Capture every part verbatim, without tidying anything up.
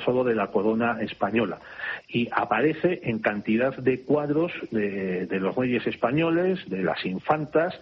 tesoro de la corona española. Y aparece en cantidad de cuadros de, de los reyes españoles, de las infantas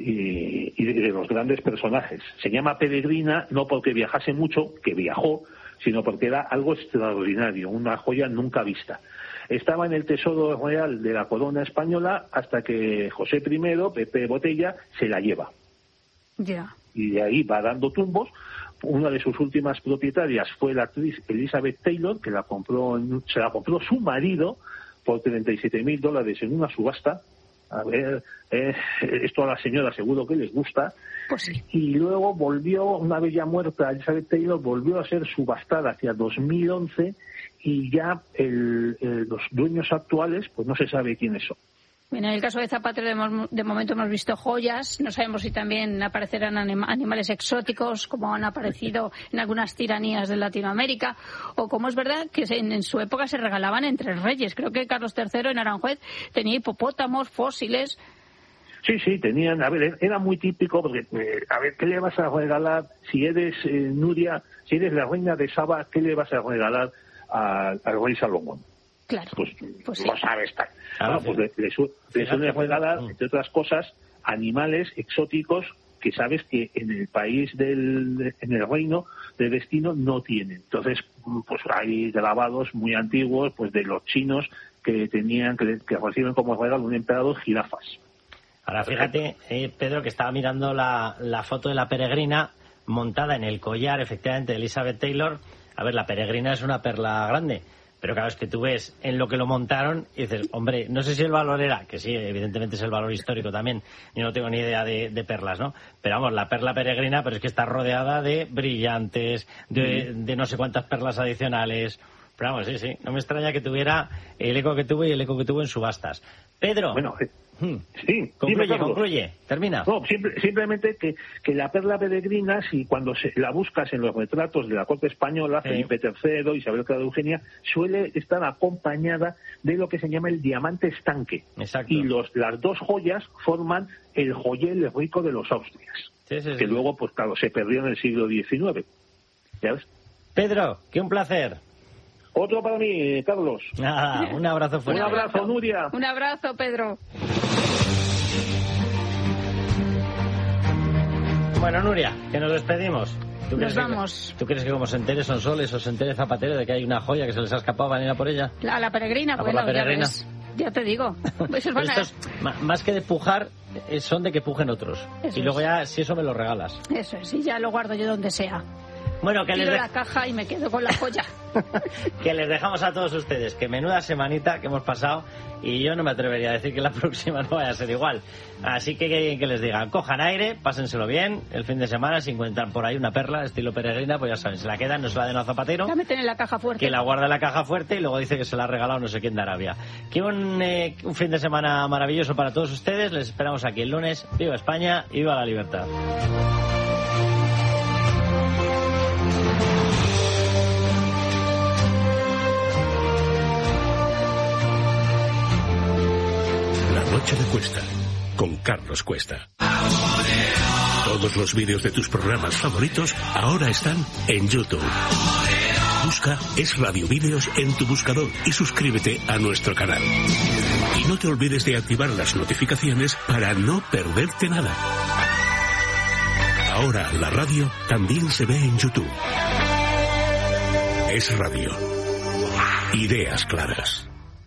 y, y de los grandes personajes. Se llama peregrina no porque viajase mucho, que viajó, sino porque era algo extraordinario, una joya nunca vista. Estaba en el tesoro real de la corona española hasta que José primero, Pepe Botella, se la lleva. Ya. Yeah. Y de ahí va dando tumbos. Una de sus últimas propietarias fue la actriz Elizabeth Taylor, que la compró en, se la compró su marido por treinta y siete mil dólares en una subasta. A ver, eh, esto a la señora seguro que les gusta. Pues sí. Y luego volvió, una vez ya muerta Elizabeth Taylor, volvió a ser subastada hacia dos mil once y ya el, el, los dueños actuales, pues no se sabe quiénes son. En el caso de Zapatero, de, de momento hemos visto joyas. No sabemos si también aparecerán anim, animales exóticos, como han aparecido en algunas tiranías de Latinoamérica, o como es verdad que en, en su época se regalaban entre reyes. Creo que Carlos tercero en Aranjuez tenía hipopótamos, fósiles. Sí, sí, tenían, a ver, era muy típico, porque, eh, a ver, ¿qué le vas a regalar si eres eh, Nuria, si eres la reina de Saba, qué le vas a regalar a, al rey Salomón? Claro, pues, pues no sí. sabes tal. Ah, bueno, pues le, le, su, le suele regalar, entre otras cosas, animales exóticos que sabes que en el país del, en el reino de destino no tienen. Entonces, pues hay grabados muy antiguos, pues de los chinos que tenían, que, que reciben como regalo un emperador jirafas. Ahora fíjate, eh, Pedro, que estaba mirando la, la foto de la peregrina montada en el collar, efectivamente, de Elizabeth Taylor. A ver, la peregrina es una perla grande. Pero claro, es que tú ves en lo que lo montaron y dices, hombre, no sé si el valor era, que sí, evidentemente es el valor histórico también, yo no tengo ni idea de, de perlas, ¿no? Pero vamos, la perla peregrina, pero es que está rodeada de brillantes, de, de no sé cuántas perlas adicionales. Pero vamos, sí, sí, no me extraña que tuviera el eco que tuvo y el eco que tuvo en subastas. Pedro. Bueno, eh, hmm. sí. Concluye, dime, concluye, termina. No, simple, simplemente que, que la perla peregrina, si cuando se, la buscas en los retratos de la corte española, sí. Felipe tercero, Isabel Clara de Eugenia, suele estar acompañada de lo que se llama el diamante estanque. Exacto. Y los, las dos joyas forman el joyel rico de los Austrias, sí, sí, que sí. luego, pues claro, se perdió en el siglo diecinueve. ¿Ya ves? Pedro, que un placer. Otro para mí, Carlos. Ah, un abrazo fuerte. Un abrazo, Nuria. Un abrazo, Pedro. Bueno, Nuria, que nos despedimos. ¿Tú Nos crees vamos. Que, ¿Tú crees que como se entere Sonsoles o se entere Zapatero de que hay una joya que se les ha escapado, van a ir a por ella? La, la peregrina, ¿A bueno, por la peregrina? Ya, ves, ya te digo. Eso es Pero estos, más que de pujar, son de que pujen otros. Eso y luego es. ya, si eso me lo regalas. Eso es, y ya lo guardo yo donde sea. Bueno, que Tiro les de... la caja y me quedo con la joya. Que les dejamos a todos ustedes, que menuda semanita que hemos pasado, y yo no me atrevería a decir que la próxima no vaya a ser igual. Así que que, que les digan, cojan aire, pásenselo bien el fin de semana, si encuentran por ahí una perla estilo peregrina, pues ya saben, se la quedan, no se la den a Zapatero, La meten en la caja fuerte. que la guarda en la caja fuerte y luego dice que se la ha regalado no sé quién de Arabia. Que un, eh, un fin de semana maravilloso para todos ustedes, les esperamos aquí el lunes. Viva España y viva la libertad. Noche de Cuesta, con Carlos Cuesta. Todos los vídeos de tus programas favoritos ahora están en YouTube. Busca Es Radio Vídeos en tu buscador y suscríbete a nuestro canal. Y no te olvides de activar las notificaciones para no perderte nada. Ahora la radio también se ve en YouTube. Es Radio. Ideas claras.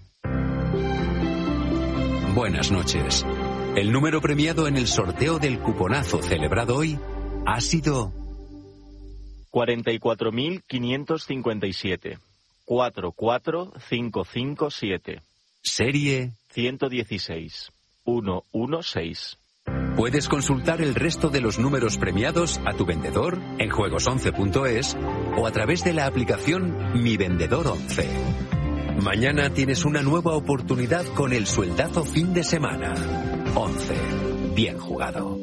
Buenas noches. El número premiado en el sorteo del cuponazo celebrado hoy ha sido cuarenta y cuatro mil quinientos cincuenta y siete. cuatro cuatro cinco cinco siete. Serie ciento dieciséis. ciento dieciséis. Puedes consultar el resto de los números premiados a tu vendedor en juegos once punto es o a través de la aplicación Mi Vendedor once. Mañana tienes una nueva oportunidad con el sueldazo fin de semana. once. Bien jugado.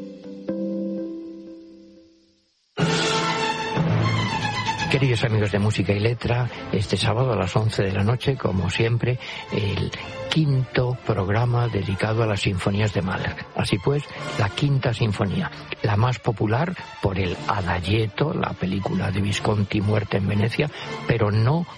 Queridos amigos de Música y Letra, este sábado a las once de la noche, como siempre, el quinto programa dedicado a las sinfonías de Mahler. Así pues, la quinta sinfonía, la más popular por el Adagietto, la película de Visconti Muerte en Venecia, pero no